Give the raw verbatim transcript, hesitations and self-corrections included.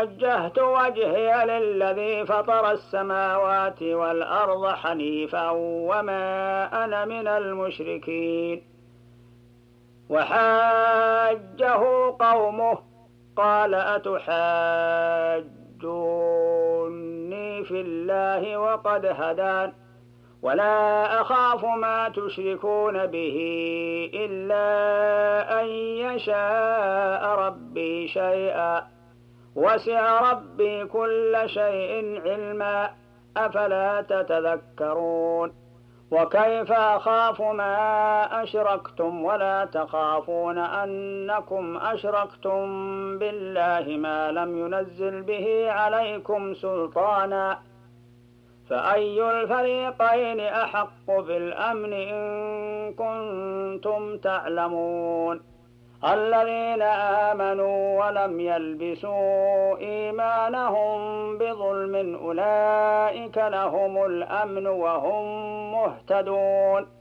وجهت وجهي للذي فطر السماوات والأرض حنيفا وما أنا من المشركين. وحاجه قومه قال أتحاجوني في الله وقد هدان ولا أخاف ما تشركون به إلا أن يشاء ربي شيئا وسع ربي كل شيء علما أفلا تتذكرون. وكيف أخاف ما أشركتم ولا تخافون أنكم أشركتم بالله ما لم ينزل به عليكم سلطانا فأي الفريقين أحق بالأمن إن كنتم تعلمون. الذين آمنوا ولم يلبسوا إيمانهم بظلم أولئك لهم الأمن وهم مهتدون.